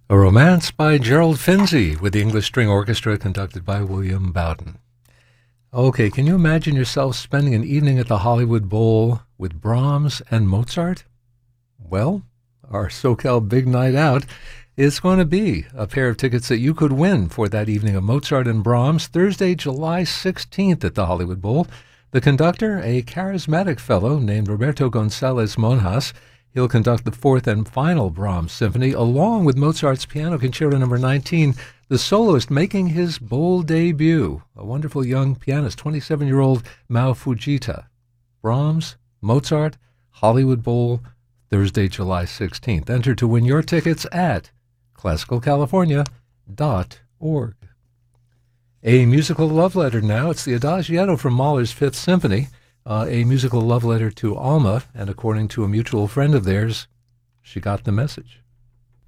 A Romance by Gerald Finzi with the English String Orchestra conducted by William Bowden. Okay, can you imagine yourself spending an evening at the Hollywood Bowl with Brahms and Mozart? Well, our SoCal Big Night Out is going to be a pair of tickets that you could win for that evening of Mozart and Brahms, Thursday, July 16th at the Hollywood Bowl. The conductor, a charismatic fellow named Roberto González Monjas. He'll conduct the fourth and final Brahms Symphony, along with Mozart's Piano Concerto No. 19, the soloist making his bold debut, a wonderful young pianist, 27-year-old Mao Fujita. Brahms, Mozart, Hollywood Bowl, Thursday, July 16th. Enter to win your tickets at classicalcalifornia.org. A musical love letter now. It's the Adagietto from Mahler's Fifth Symphony. A musical love letter to Alma, and according to a mutual friend of theirs, she got the message.